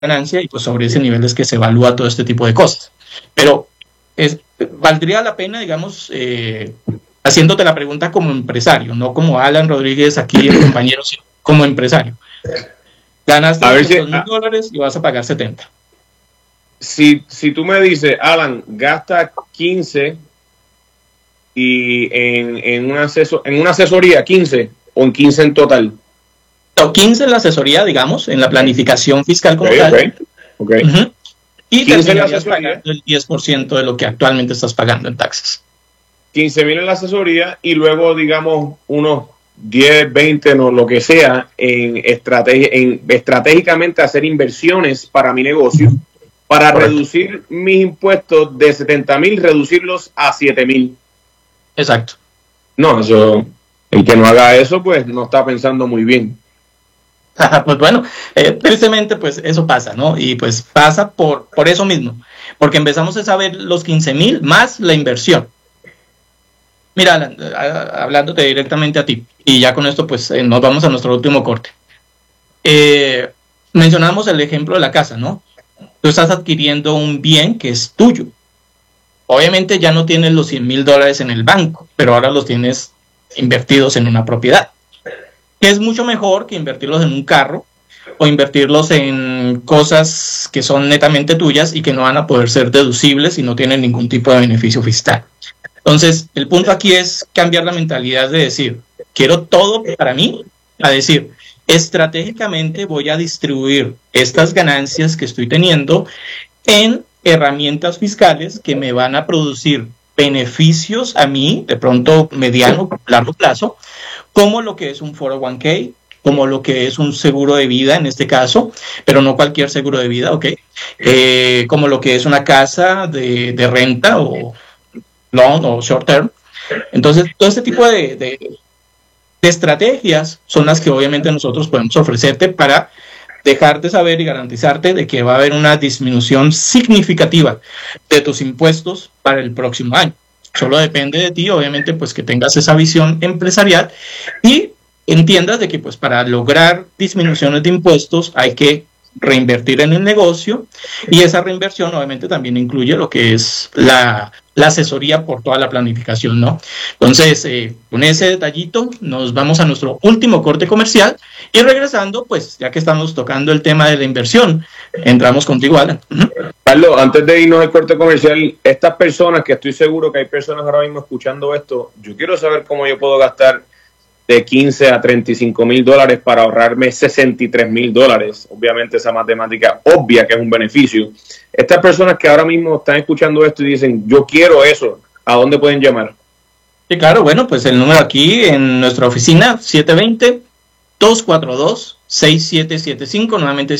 ganancia y pues sobre ese nivel es que se evalúa todo este tipo de cosas. Pero valdría la pena, digamos, haciéndote la pregunta como empresario, no como Alan Rodríguez aquí, el compañero, sino como empresario. Ganaste $200,000 y vas a pagar 70. Si tú me dices, Alan, gasta 15 y en una asesoría 15 o en 15 en total. No, 15 en la asesoría, digamos, en la planificación fiscal como tal. Okay. Uh-huh. Y terminarías pagando el 10% de lo que actualmente estás pagando en taxes. 15,000 en la asesoría y luego, digamos, unos 10, 20, no, lo que sea, estratégicamente hacer inversiones para mi negocio, para reducir mis impuestos de 70,000, reducirlos a 7,000. Exacto. No, eso, el que no haga eso, pues no está pensando muy bien. Pues bueno, tristemente pues eso pasa, ¿no? Y pues pasa por eso mismo, porque empezamos a saber los 15,000 más la inversión. Mira, Alan, hablándote directamente a ti, y ya con esto pues nos vamos a nuestro último corte. Mencionamos el ejemplo de la casa, ¿no? Tú estás adquiriendo un bien que es tuyo. Obviamente ya no tienes los $100,000 en el banco, pero ahora los tienes invertidos en una propiedad, que es mucho mejor que invertirlos en un carro o invertirlos en cosas que son netamente tuyas y que no van a poder ser deducibles y no tienen ningún tipo de beneficio fiscal. Entonces, el punto aquí es cambiar la mentalidad de decir, quiero todo para mí, a decir, estratégicamente voy a distribuir estas ganancias que estoy teniendo en herramientas fiscales que me van a producir beneficios a mí, de pronto mediano, largo plazo, como lo que es un 401k, como lo que es un seguro de vida en este caso, pero no cualquier seguro de vida, ¿ok? Como lo que es una casa de renta o long o short term. Entonces, todo este tipo de estrategias son las que obviamente nosotros podemos ofrecerte para dejarte saber y garantizarte de que va a haber una disminución significativa de tus impuestos para el próximo año. Solo depende de ti, obviamente, pues que tengas esa visión empresarial y entiendas de que pues para lograr disminuciones de impuestos hay que reinvertir en el negocio y esa reinversión obviamente también incluye lo que es la asesoría por toda la planificación, ¿no? Entonces, con ese detallito nos vamos a nuestro último corte comercial y regresando, pues ya que estamos tocando el tema de la inversión, entramos contigo, Alan. Carlos, antes de irnos al corte comercial, estas personas, que estoy seguro que hay personas ahora mismo escuchando esto, yo quiero saber cómo yo puedo gastar de 15 a 35,000 dólares para ahorrarme 63,000 dólares. Obviamente esa matemática obvia que es un beneficio. Estas personas que ahora mismo están escuchando esto y dicen, yo quiero eso, ¿a dónde pueden llamar? Sí, claro, bueno, pues el número aquí en nuestra oficina, 720-242-6775, nuevamente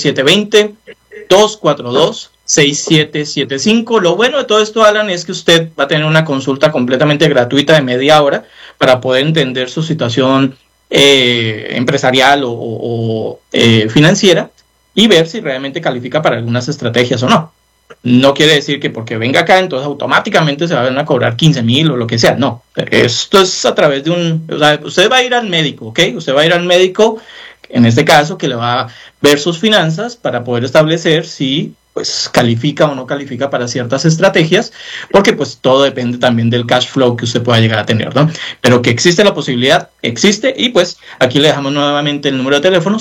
720-242-6775. Lo bueno de todo esto, Alan, es que usted va a tener una consulta completamente gratuita de media hora para poder entender su situación empresarial o financiera y ver si realmente califica para algunas estrategias o no. No quiere decir que porque venga acá, entonces automáticamente se van a cobrar 15,000 o lo que sea. No, esto es a través de o sea, usted va a ir al médico, ¿ok? Usted va a ir al médico, en este caso, que le va a ver sus finanzas para poder establecer si pues califica o no califica para ciertas estrategias, porque pues todo depende también del cash flow que usted pueda llegar a tener, ¿no? Pero que existe la posibilidad, existe, y pues aquí le dejamos nuevamente el número de teléfono,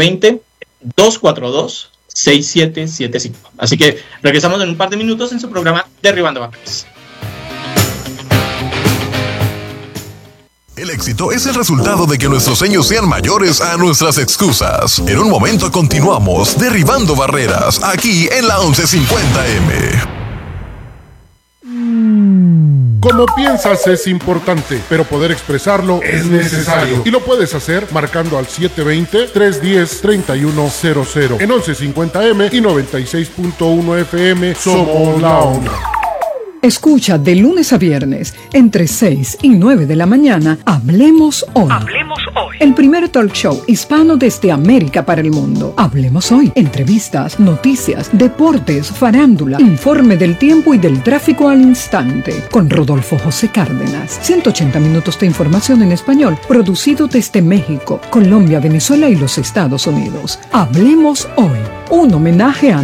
720-242-6775. Así que regresamos en un par de minutos en su programa Derribando Barreras. El éxito es el resultado de que nuestros sueños sean mayores a nuestras excusas. En un momento continuamos Derribando Barreras, aquí en la 1150M. Como piensas es importante, pero poder expresarlo es necesario. Y lo puedes hacer marcando al 720-310-3100. En 1150M y 96.1 FM somos la onda. Escucha de lunes a viernes, entre 6 y 9 de la mañana, Hablemos Hoy. Hablemos Hoy. El primer talk show hispano desde América para el mundo. Hablemos Hoy. Entrevistas, noticias, deportes, farándula, informe del tiempo y del tráfico al instante. Con Rodolfo José Cárdenas. 180 minutos de información en español, producido desde México, Colombia, Venezuela y los Estados Unidos. Hablemos Hoy. un homenaje a